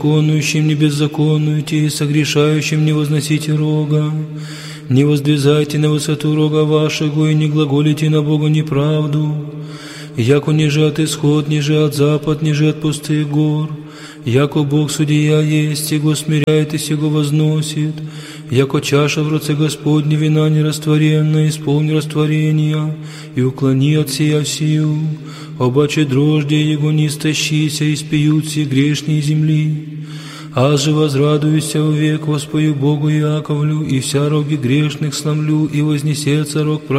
Конующим не беззаконуйте, согрешающим не возносите рога, не воздвизайте на высоту рога вашего и не глаголите на Бога неправду, яко ниже от исход, ниже от запад, ниже от пустых гор, яко Бог судья есть, Его смиряет и сего возносит, яко чаша в руце Господне вина нерастворенная, исполни растворения, и уклони от сия всю, обаче дрожде Его не истощися, и спьют все грешные земли. Аз же возрадуюся вовек, воспою Богу Яковлю, и вся роги грешных сломлю, и вознесется рог